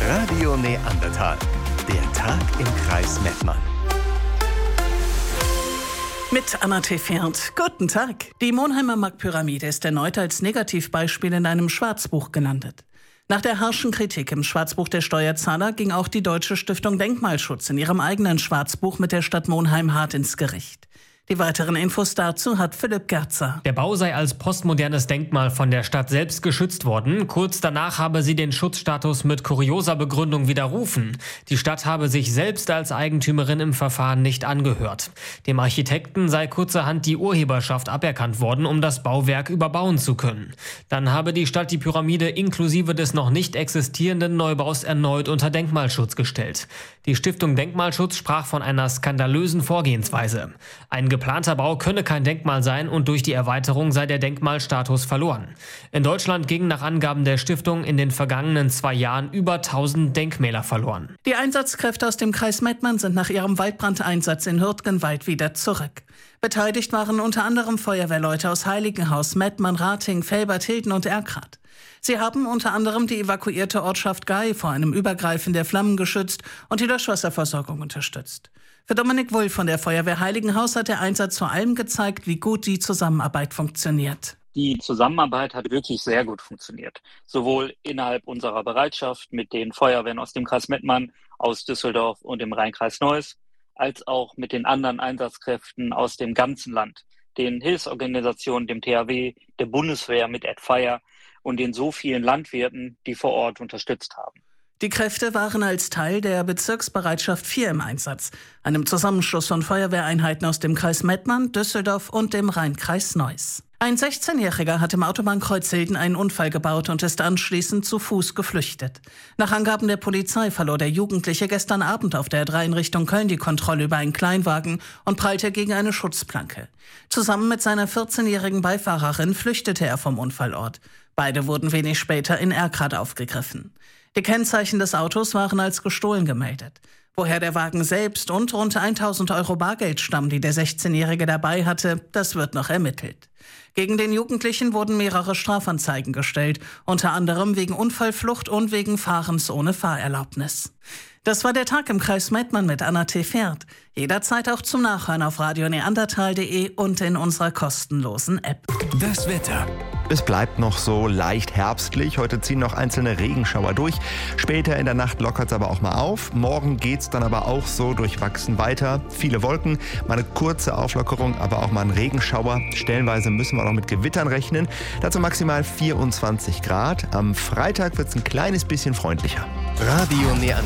Radio Neandertal. Der Tag im Kreis Mettmann. Mit Anna Tefert. Guten Tag. Die Monheimer Marktpyramide ist erneut als Negativbeispiel in einem Schwarzbuch gelandet. Nach der harschen Kritik im Schwarzbuch der Steuerzahler ging auch die Deutsche Stiftung Denkmalschutz in ihrem eigenen Schwarzbuch mit der Stadt Monheim hart ins Gericht. Die weiteren Infos dazu hat Philipp Gerzer. Der Bau sei als postmodernes Denkmal von der Stadt selbst geschützt worden. Kurz danach habe sie den Schutzstatus mit kurioser Begründung widerrufen. Die Stadt habe sich selbst als Eigentümerin im Verfahren nicht angehört. Dem Architekten sei kurzerhand die Urheberschaft aberkannt worden, um das Bauwerk überbauen zu können. Dann habe die Stadt die Pyramide inklusive des noch nicht existierenden Neubaus erneut unter Denkmalschutz gestellt. Die Stiftung Denkmalschutz sprach von einer skandalösen Vorgehensweise. Ein geplanter Bau könne kein Denkmal sein und durch die Erweiterung sei der Denkmalstatus verloren. In Deutschland gingen nach Angaben der Stiftung in den vergangenen 2 Jahren über 1000 Denkmäler verloren. Die Einsatzkräfte aus dem Kreis Mettmann sind nach ihrem Waldbrandeinsatz in Hürtgenwald wieder zurück. Beteiligt waren unter anderem Feuerwehrleute aus Heiligenhaus, Mettmann, Rating, Velbert, Hilden und Erkrath. Sie haben unter anderem die evakuierte Ortschaft Gail vor einem Übergreifen der Flammen geschützt und die Löschwasserversorgung unterstützt. Für Dominik Wulff von der Feuerwehr Heiligenhaus hat der Einsatz vor allem gezeigt, wie gut die Zusammenarbeit funktioniert. Die Zusammenarbeit hat wirklich sehr gut funktioniert. Sowohl innerhalb unserer Bereitschaft mit den Feuerwehren aus dem Kreis Mettmann, aus Düsseldorf und dem Rhein-Kreis Neuss, als auch mit den anderen Einsatzkräften aus dem ganzen Land, den Hilfsorganisationen, dem THW, der Bundeswehr mit AdFire und den so vielen Landwirten, die vor Ort unterstützt haben. Die Kräfte waren als Teil der Bezirksbereitschaft 4 im Einsatz, einem Zusammenschluss von Feuerwehreinheiten aus dem Kreis Mettmann, Düsseldorf und dem Rhein-Kreis Neuss. Ein 16-Jähriger hat im Autobahnkreuz Hilden einen Unfall gebaut und ist anschließend zu Fuß geflüchtet. Nach Angaben der Polizei verlor der Jugendliche gestern Abend auf der A3 in Richtung Köln die Kontrolle über einen Kleinwagen und prallte gegen eine Schutzplanke. Zusammen mit seiner 14-jährigen Beifahrerin flüchtete er vom Unfallort. Beide wurden wenig später in Erkrath aufgegriffen. Die Kennzeichen des Autos waren als gestohlen gemeldet. Woher der Wagen selbst und rund 1.000 € Bargeld stammen, die der 16-Jährige dabei hatte, das wird noch ermittelt. Gegen den Jugendlichen wurden mehrere Strafanzeigen gestellt, unter anderem wegen Unfallflucht und wegen Fahrens ohne Fahrerlaubnis. Das war der Tag im Kreis Mettmann mit Anna Tefert. Jederzeit auch zum Nachhören auf radioneandertal.de und in unserer kostenlosen App. Das Wetter. Es bleibt noch so leicht herbstlich. Heute ziehen noch einzelne Regenschauer durch. Später in der Nacht lockert es aber auch mal auf. Morgen geht es dann aber auch so durchwachsen weiter. Viele Wolken, mal eine kurze Auflockerung, aber auch mal ein Regenschauer. Stellenweise müssen wir noch mit Gewittern rechnen. Dazu maximal 24 Grad. Am Freitag wird es ein kleines bisschen freundlicher. Radio Neandertal.